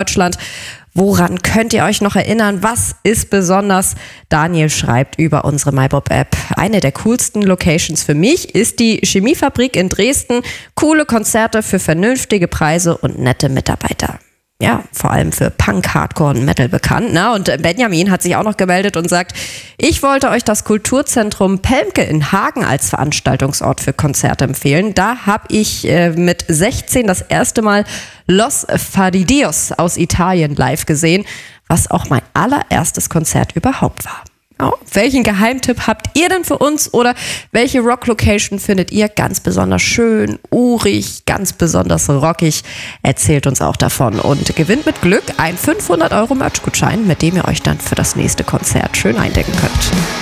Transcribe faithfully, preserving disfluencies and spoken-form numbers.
Deutschland. Woran könnt ihr euch noch erinnern? Was ist besonders? Daniel schreibt über unsere MyBob-App. Eine der coolsten Locations für mich ist die Chemiefabrik in Dresden. Coole Konzerte für vernünftige Preise und nette Mitarbeiter. Ja, vor allem für Punk, Hardcore und Metal bekannt. Na, und Benjamin hat sich auch noch gemeldet und sagt, ich wollte euch das Kulturzentrum Pelmke in Hagen als Veranstaltungsort für Konzerte empfehlen. Da habe ich äh, mit sechzehn das erste Mal Los Faridios aus Italien live gesehen, was auch mein allererstes Konzert überhaupt war. Oh, welchen Geheimtipp habt ihr denn für uns oder welche Rock-Location findet ihr ganz besonders schön, urig, ganz besonders rockig? Erzählt uns auch davon und gewinnt mit Glück einen fünfhundert Euro Merch-Gutschein, mit dem ihr euch dann für das nächste Konzert schön eindecken könnt.